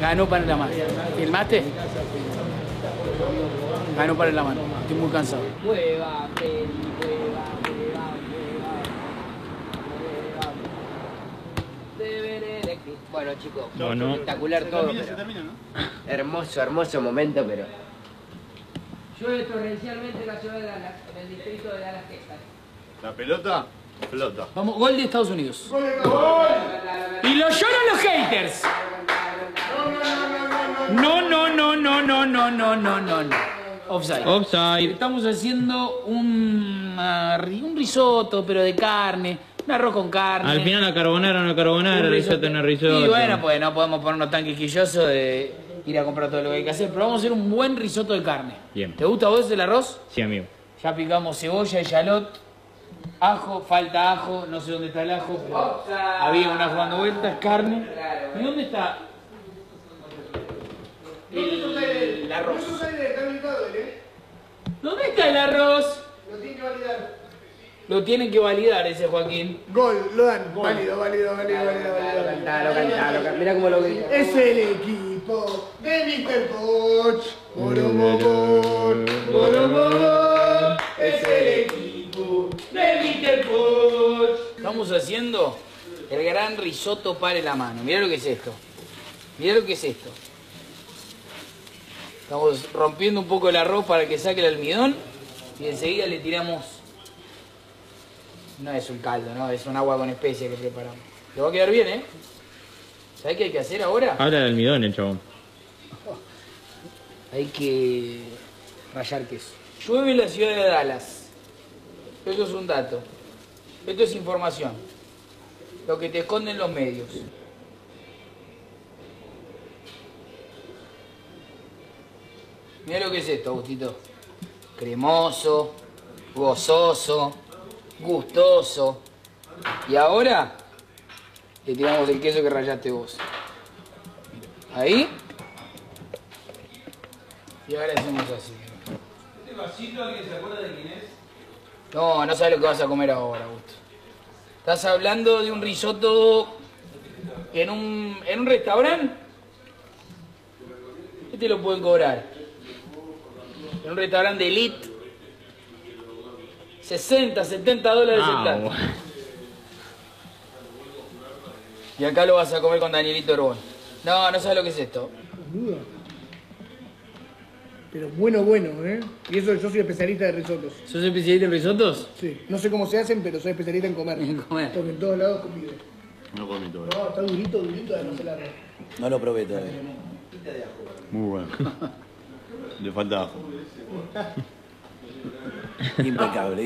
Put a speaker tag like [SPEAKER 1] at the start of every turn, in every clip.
[SPEAKER 1] Ganó para la mano. ¿Filmaste? Ganó para la mano. Estoy muy cansado.
[SPEAKER 2] Hueva, Feli, hueva. Bueno, chicos, espectacular todo.
[SPEAKER 3] Se termina, ¿no?
[SPEAKER 2] Hermoso momento, pero... Llueve torrencialmente en la ciudad de Dallas, en el distrito de Dallas, Texas.
[SPEAKER 3] La pelota flota.
[SPEAKER 1] Vamos, gol de Estados Unidos. Y lo lloran los haters. No. Offside.
[SPEAKER 4] Offside.
[SPEAKER 1] Estamos haciendo un risotto, pero de carne. Un arroz con carne.
[SPEAKER 4] Al final la carbonara, risotto no risotto.
[SPEAKER 1] Y bueno, pues no podemos ponernos tan quisquillosos de ir a comprar todo lo que hay que hacer. Pero vamos a hacer un buen risotto de carne.
[SPEAKER 4] Bien.
[SPEAKER 1] ¿Te gusta a vos el arroz?
[SPEAKER 4] Sí, amigo.
[SPEAKER 1] Ya picamos cebolla, echalot, ajo, falta ajo, no sé dónde está el ajo, pero había un ajo dando vueltas, carne. ¿Y dónde está el arroz? ¿Dónde está el arroz?
[SPEAKER 5] Lo tienen que validar.
[SPEAKER 1] Lo tienen que validar ese Joaquín.
[SPEAKER 5] Gol, lo dan. Válido.
[SPEAKER 2] Cantalo. Mira cómo lo grita.
[SPEAKER 5] Es el equipo de Mr. Poch. Boromobor.
[SPEAKER 1] Es el equipo de Mr. Poch. Estamos haciendo el gran risotto para la mano. Mirá lo que es esto. Estamos rompiendo un poco el arroz para que saque el almidón y enseguida le tiramos. No es un caldo, ¿no? Es un agua con especia que preparamos. Le va a quedar bien, ¿eh? ¿Sabés qué hay que hacer ahora?
[SPEAKER 4] Habla de almidón el chabón.
[SPEAKER 1] Hay que rallar queso. Llueve en la ciudad de Dallas. Esto es un dato. Esto es información. Lo que te esconden los medios. Mira lo que es esto, Agustito. Cremoso, gozoso, gustoso. Y ahora le tiramos el queso que rayaste vos. Ahí. Y ahora hacemos así.
[SPEAKER 3] ¿Este vasito alguien se acuerda de quién es?
[SPEAKER 1] No sabes lo que vas a comer ahora, Augusto. Estás hablando de un risotto en un restaurante. Este lo pueden cobrar. En un restaurante de elite. 60, 70 dólares el plato.
[SPEAKER 4] Bueno.
[SPEAKER 1] Y acá lo vas a comer con Danielito Orbón. No sabes lo que es esto.
[SPEAKER 5] Boludo. Pero bueno, ¿eh? Y eso, yo soy especialista de risotos.
[SPEAKER 1] ¿Sos especialista en risotos?
[SPEAKER 5] Sí. No sé cómo se hacen, pero soy especialista en comer.
[SPEAKER 1] En comer.
[SPEAKER 5] Porque en todos lados comido.
[SPEAKER 3] No comí todo.
[SPEAKER 5] No, está durito, además el arroz.
[SPEAKER 1] No lo probé todavía.
[SPEAKER 3] Muy bueno. Le falta ajo.
[SPEAKER 1] Impecable.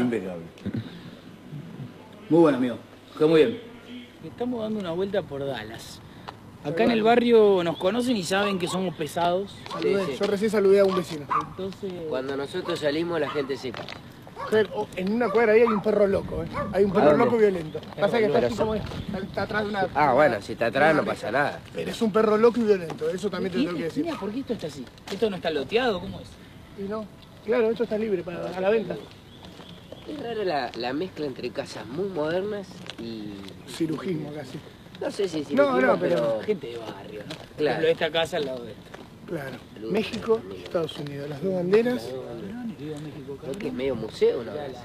[SPEAKER 1] Muy bueno, amigo. Quedó muy bien. Estamos dando una vuelta por Dallas. Acá en el barrio nos conocen y saben que somos pesados.
[SPEAKER 5] Saludé. Yo recién saludé a un vecino.
[SPEAKER 1] Entonces,
[SPEAKER 2] Cuando nosotros salimos, la gente se cae.
[SPEAKER 5] En una cuadra ahí hay un perro loco, ¿eh? Hay un perro loco violento. Pasa que está aquí como está atrás de una...
[SPEAKER 2] Ah, bueno, si está atrás no pasa nada.
[SPEAKER 5] Pero es un perro loco y violento, eso también te lo tengo que decir.
[SPEAKER 1] mira, ¿por qué esto está así? ¿Esto no está loteado? ¿Cómo es?
[SPEAKER 5] Y no, claro, esto está libre a la venta.
[SPEAKER 2] Es rara la mezcla entre casas muy modernas y...
[SPEAKER 5] Cirujismo casi.
[SPEAKER 2] No sé si
[SPEAKER 5] No, pero-
[SPEAKER 1] Gente de barrio, ¿no? Por
[SPEAKER 2] Claro.
[SPEAKER 1] ejemplo, esta casa al lado de esta.
[SPEAKER 5] Claro. México, Estados Unidos, las dos banderas.
[SPEAKER 1] Viva México,
[SPEAKER 2] Creo que es medio museo, ¿no?